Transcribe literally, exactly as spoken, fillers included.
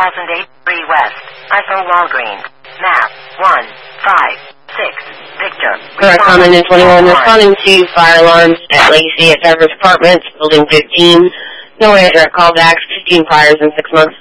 thousand eighty-three West, I S O Walgreens, map, one, five, six, Victor. Correct, comment in twenty-one, responding to fire alarms at Legacy at Traverse Apartments, building fifteen. No air direct callbacks, fifteen fires in six months.